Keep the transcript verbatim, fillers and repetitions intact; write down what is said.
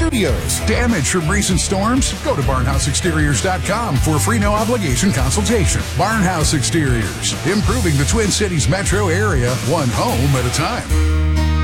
Studios. Damage from recent storms? Go to barnhouse exteriors dot com for a free no-obligation consultation. Barnhouse Exteriors, improving the Twin Cities metro area, one home at a time.